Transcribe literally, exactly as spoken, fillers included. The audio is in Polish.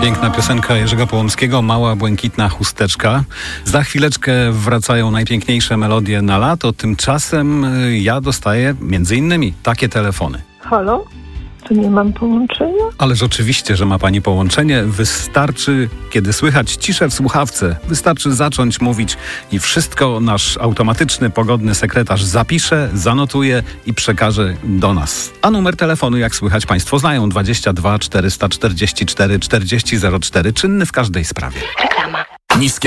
Piękna piosenka Jerzego Połomskiego, Mała błękitna chusteczka. Za chwileczkę wracają najpiękniejsze melodie na lato. Tymczasem ja dostaję między innymi takie telefony. Halo? To nie mam połączenia? Ależ oczywiście, że ma pani połączenie. Wystarczy, kiedy słychać ciszę w słuchawce, wystarczy zacząć mówić i wszystko nasz automatyczny, pogodny sekretarz zapisze, zanotuje i przekaże do nas. A numer telefonu, jak słychać, państwo znają, dwadzieścia dwa czterysta czterdzieści cztery czterdzieści zero cztery, czynny w każdej sprawie. Reklama. Niskie